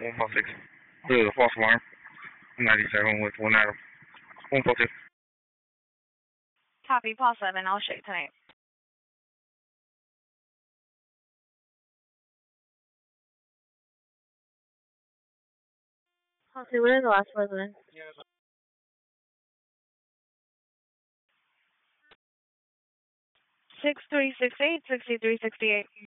156. There's a false alarm. 97 with 1 Adam. 142. Copy, Paul 7, I'll shake tonight. Paul 2, what is the last resident? 6368, 6368.